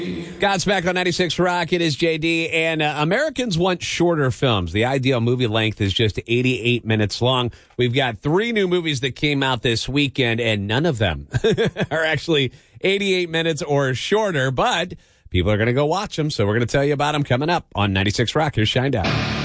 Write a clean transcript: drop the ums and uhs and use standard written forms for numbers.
God's back on 96 Rock. It is JD, and Americans want shorter films. The ideal movie length is just 88 minutes long. We've got 3 new movies that came out this weekend, and none of them are actually 88 minutes or shorter, but people are going to go watch them, so we're going to tell you about them coming up on 96 Rock. Here's Shinedown.